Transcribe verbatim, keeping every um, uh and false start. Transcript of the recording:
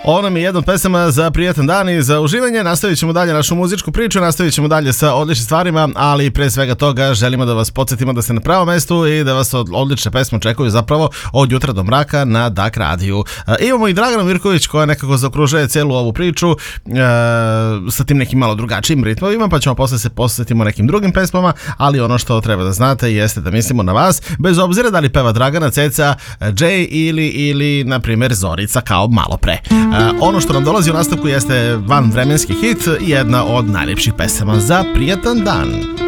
Ovo nam je jedan od pesama za prijatan dan i za uživanje. Nastavit ćemo dalje našu muzičku priču, nastavit ćemo dalje sa odličnim stvarima, ali pre svega toga želimo da vas podsjetimo da ste na pravom mestu i da vas odlične pesme očekuju zapravo od jutra do mraka na Dak radiju. E, imamo i Dragana Mirković koja nekako zaokružuje celu ovu priču e, sa tim nekim malo drugačijim ritmovima, pa ćemo posle se posvetimo nekim drugim pesmama, ali ono što treba da znate jeste da mislimo na vas, bez obzira da li peva Dragana, Ceca, Jay ili, ili na primjer Zorica kao malo pre. Uh, ono što nam dolazi u nastavku jeste vanvremenski hit i jedna od najljepših pesama za prijatan dan.